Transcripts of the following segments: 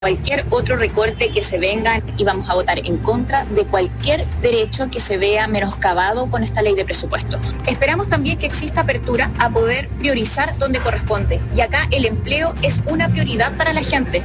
cualquier otro recorte que se venga y vamos a votar en contra de cualquier derecho que se vea menoscabado con esta ley de presupuesto. Esperamos también que exista apertura a poder priorizar donde corresponde y acá el empleo es una prioridad para la gente.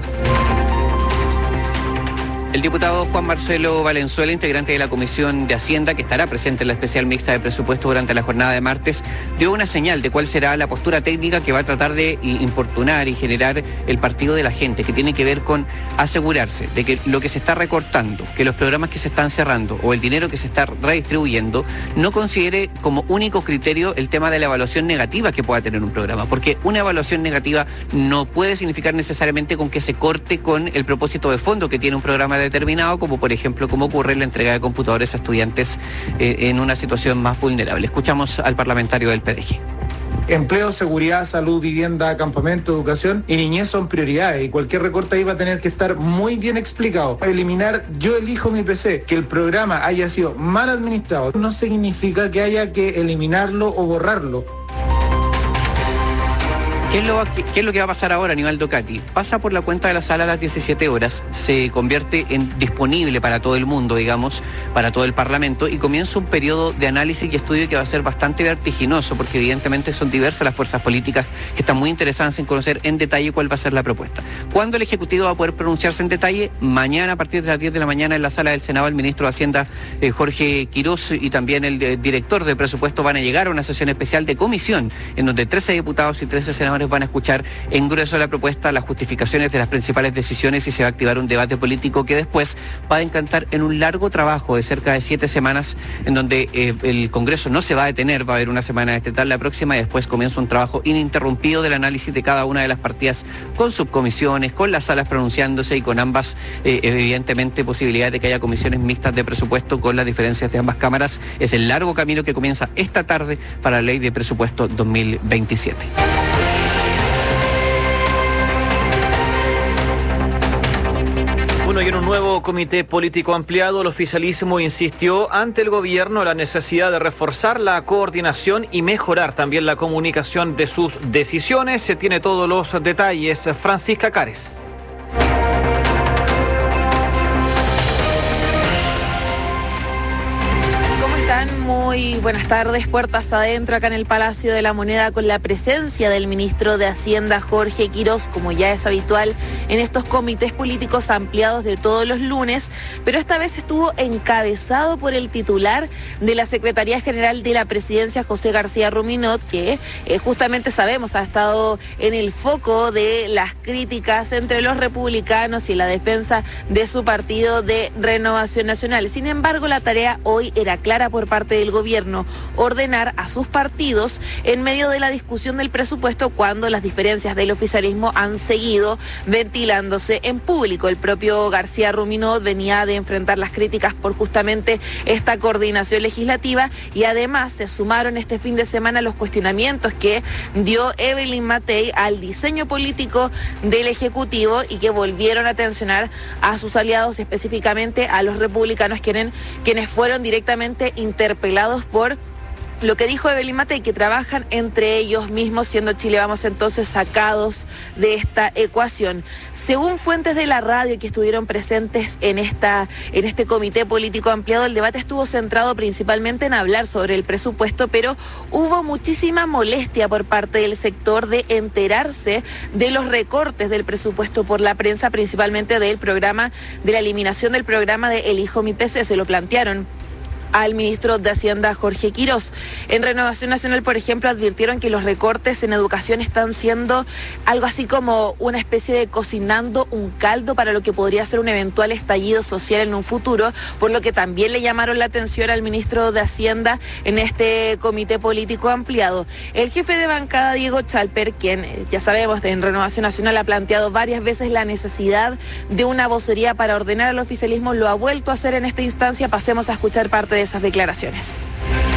El diputado Juan Marcelo Valenzuela, integrante de la Comisión de Hacienda, que estará presente en la especial mixta de presupuesto durante la jornada de martes, dio una señal de cuál será la postura técnica que va a tratar de importunar y generar el partido de la gente, que tiene que ver con asegurarse de que lo que se está recortando, que los programas que se están cerrando o el dinero que se está redistribuyendo no considere como único criterio el tema de la evaluación negativa que pueda tener un programa, porque una evaluación negativa no puede significar necesariamente con que se corte con el propósito de fondo que tiene un programa determinado, como por ejemplo como ocurre en la entrega de computadores a estudiantes en una situación más vulnerable. Escuchamos al parlamentario del PDG. Empleo, seguridad, salud, vivienda, campamento, educación y niñez son prioridades y cualquier recorte ahí va a tener que estar muy bien explicado. Eliminar Yo Elijo Mi PC, que el programa haya sido mal administrado, no significa que haya que eliminarlo o borrarlo. ¿Qué es lo que va a pasar ahora, Aníbaldo Cati? Pasa por la cuenta de la sala a las 17 horas, se convierte en disponible para todo el mundo, digamos, para todo el Parlamento, y comienza un periodo de análisis y estudio que va a ser bastante vertiginoso, porque evidentemente son diversas las fuerzas políticas que están muy interesadas en conocer en detalle cuál va a ser la propuesta. ¿Cuándo el Ejecutivo va a poder pronunciarse en detalle? Mañana, a partir de las 10 de la mañana, en la sala del Senado, el ministro de Hacienda, Jorge Quirós, y también el director de presupuesto van a llegar a una sesión especial de comisión, en donde 13 diputados y 13 senadores van a escuchar en grueso la propuesta, las justificaciones de las principales decisiones, y se va a activar un debate político que después va a encantar en un largo trabajo de cerca de 7 semanas, en donde el Congreso no se va a detener, va a haber una semana estatal la próxima, y después comienza un trabajo ininterrumpido del análisis de cada una de las partidas, con subcomisiones, con las salas pronunciándose y con ambas, evidentemente, posibilidades de que haya comisiones mixtas de presupuesto con las diferencias de ambas cámaras. Es el largo camino que comienza esta tarde para la ley de presupuesto 2027. Y en un nuevo comité político ampliado, el oficialismo insistió ante el gobierno la necesidad de reforzar la coordinación y mejorar también la comunicación de sus decisiones. Se tiene todos los detalles. Francisca Cares. Muy buenas tardes, puertas adentro acá en el Palacio de la Moneda, con la presencia del ministro de Hacienda, Jorge Quirós, como ya es habitual en estos comités políticos ampliados de todos los lunes, pero esta vez estuvo encabezado por el titular de la Secretaría General de la Presidencia, José García Ruminot, que justamente sabemos ha estado en el foco de las críticas entre los republicanos y la defensa de su partido de Renovación Nacional. Sin embargo, la tarea hoy era clara por parte del gobierno: ordenar a sus partidos en medio de la discusión del presupuesto, cuando las diferencias del oficialismo han seguido ventilándose en público. El propio García Ruminot venía de enfrentar las críticas por justamente esta coordinación legislativa, y además se sumaron este fin de semana los cuestionamientos que dio Evelyn Matei al diseño político del Ejecutivo, y que volvieron a tensionar a sus aliados, específicamente a los republicanos, quienes fueron directamente interpelados por lo que dijo Evelyn Matei, que trabajan entre ellos mismos, siendo Chile Vamos entonces sacados de esta ecuación. Según fuentes de la radio que estuvieron presentes en este comité político ampliado, el debate estuvo centrado principalmente en hablar sobre el presupuesto, pero hubo muchísima molestia por parte del sector de enterarse de los recortes del presupuesto por la prensa, principalmente de la eliminación del programa de Elijo Mi PC. Se lo plantearon al ministro de Hacienda, Jorge Quirós. En Renovación Nacional, por ejemplo, advirtieron que los recortes en educación están siendo algo así como una especie de cocinando un caldo para lo que podría ser un eventual estallido social en un futuro, por lo que también le llamaron la atención al ministro de Hacienda en este comité político ampliado. El jefe de bancada, Diego Chalper, quien ya sabemos en Renovación Nacional ha planteado varias veces la necesidad de una vocería para ordenar al oficialismo, lo ha vuelto a hacer en esta instancia. Pasemos a escuchar parte de esas declaraciones.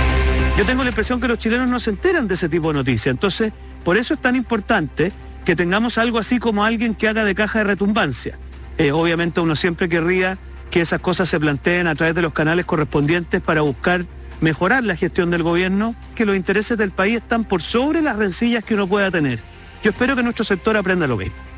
Yo tengo la impresión que los chilenos no se enteran de ese tipo de noticias, entonces por eso es tan importante que tengamos algo así como alguien que haga de caja de retumbancia. Obviamente uno siempre querría que esas cosas se planteen a través de los canales correspondientes para buscar mejorar la gestión del gobierno, que los intereses del país están por sobre las rencillas que uno pueda tener. Yo espero que nuestro sector aprenda lo mismo.